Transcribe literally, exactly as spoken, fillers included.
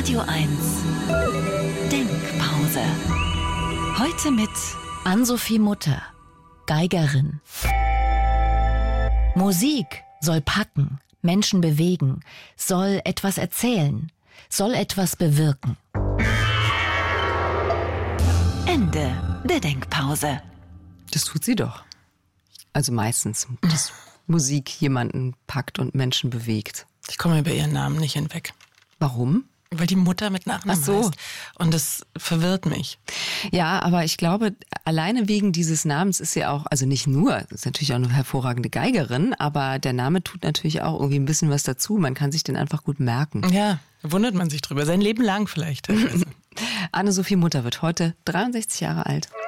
Radio eins Denkpause. Heute mit Ann-Sophie Mutter, Geigerin. Musik soll packen, Menschen bewegen, soll etwas erzählen, soll etwas bewirken. Ende der Denkpause. Das tut sie doch. Also meistens, dass Musik jemanden packt und Menschen bewegt. Ich komme über ihren Namen nicht hinweg. Warum? Weil die Mutter mit Nachnamen Ach so. heißt. Und das verwirrt mich. Ja, aber ich glaube, alleine wegen dieses Namens ist sie auch, also nicht nur, ist natürlich auch eine hervorragende Geigerin, aber der Name tut natürlich auch irgendwie ein bisschen was dazu. Man kann sich den einfach gut merken. Ja, da wundert man sich drüber. Sein Leben lang vielleicht. Ann-Sophie Mutter wird heute dreiundsechzig Jahre alt.